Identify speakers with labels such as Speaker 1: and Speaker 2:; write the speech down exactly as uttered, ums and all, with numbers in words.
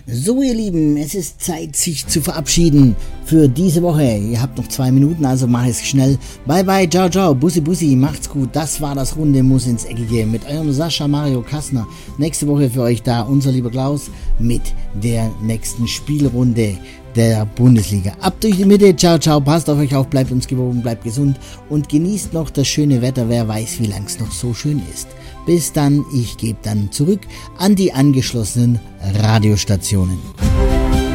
Speaker 1: So ihr Lieben, es ist Zeit, sich zu verabschieden für diese Woche. Ihr habt noch zwei Minuten, also mach es schnell. Bye bye, ciao ciao, bussi bussi, macht's gut. Das war das Runde Muss ins Eckige mit eurem Sascha Mario Kassner. Nächste Woche für euch da unser lieber Klaus mit der nächsten Spielrunde der Bundesliga. Ab durch die Mitte, ciao ciao, passt auf euch auf, bleibt uns gewogen, bleibt gesund und genießt noch das schöne Wetter. Wer weiß, wie lang es noch so schön ist. Bis dann, ich gebe dann zurück an die angeschlossenen Radiostationen.